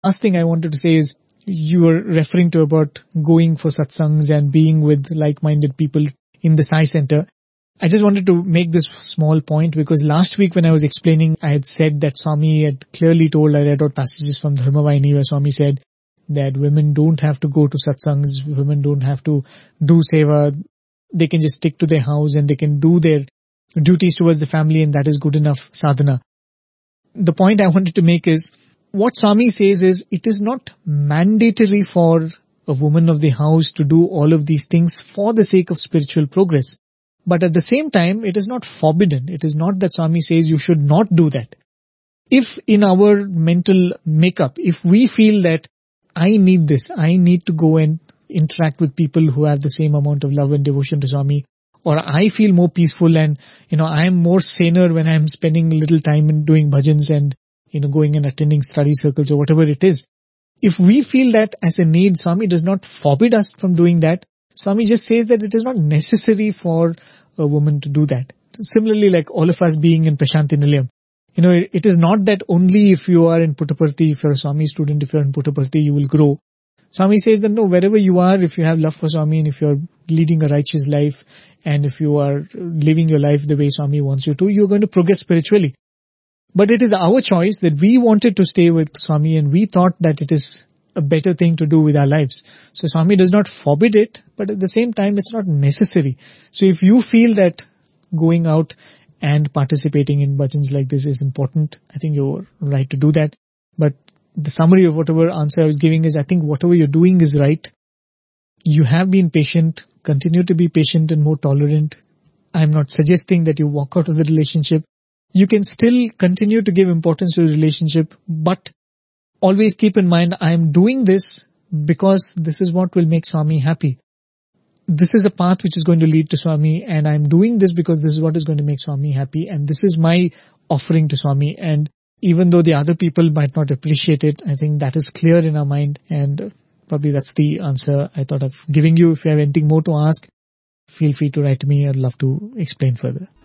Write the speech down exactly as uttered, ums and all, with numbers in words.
last thing I wanted to say is, you were referring to about going for satsangs and being with like-minded people in the Sai Center. I just wanted to make this small point because last week when I was explaining, I had said that Swami had clearly told, I read out passages from Dharmavahini where Swami said that women don't have to go to satsangs, women don't have to do seva, they can just stick to their house and they can do their duties towards the family, and that is good enough sadhana. The point I wanted to make is, what Swami says is, it is not mandatory for a woman of the house to do all of these things for the sake of spiritual progress. But at the same time, it is not forbidden. It is not that Swami says you should not do that. If in our mental makeup, if we feel that I need this, I need to go and interact with people who have the same amount of love and devotion to Swami, or I feel more peaceful and, you know, I am more saner when I am spending a little time in doing bhajans and, you know, going and attending study circles or whatever it is. If we feel that as a need, Swami does not forbid us from doing that. Swami just says that it is not necessary for a woman to do that. Similarly, like all of us being in Prashanti Nilayam. You know, it, it is not that only if you are in Puttaparthi, if you are a Swami student, if you are in Puttaparthi, you will grow. Swami says that no, wherever you are, if you have love for Swami and if you are leading a righteous life and if you are living your life the way Swami wants you to, you are going to progress spiritually. But it is our choice that we wanted to stay with Swami and we thought that it is a better thing to do with our lives. So Swami does not forbid it, but at the same time it's not necessary. So if you feel that going out and participating in bhajans like this is important, I think you're right to do that. But the summary of whatever answer I was giving is, I think whatever you're doing is right. You have been patient, continue to be patient and more tolerant. I'm not suggesting that you walk out of the relationship. You can still continue to give importance to the relationship, but always keep in mind, I am doing this because this is what will make Swami happy. This is a path which is going to lead to Swami, and I am doing this because this is what is going to make Swami happy, and this is my offering to Swami. And even though the other people might not appreciate it, I think that is clear in our mind, and probably that's the answer I thought of giving you. If you have anything more to ask, feel free to write to me. I'd love to explain further.